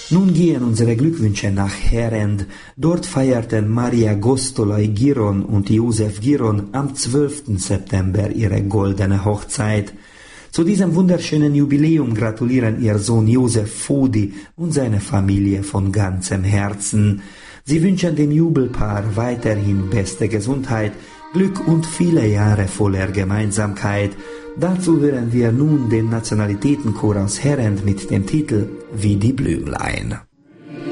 Nun gehen unsere Glückwünsche nach Herend. Dort feierten Maria Gostolay Giron und Josef Giron am 12. September ihre goldene Hochzeit. Zu diesem wunderschönen Jubiläum gratulieren ihr Sohn Josef Fodi und seine Familie von ganzem Herzen. Sie wünschen dem Jubelpaar weiterhin beste Gesundheit, Glück und viele Jahre voller Gemeinsamkeit. Dazu hören wir nun den Nationalitätenchor aus Herend mit dem Titel Wie die Blümlein.